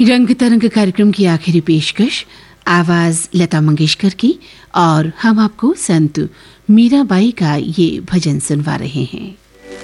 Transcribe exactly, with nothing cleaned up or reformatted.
रंग तरंग कार्यक्रम की आखिरी पेशकश आवाज लता मंगेशकर की, और हम आपको संत मीराबाई का ये भजन सुनवा रहे हैं।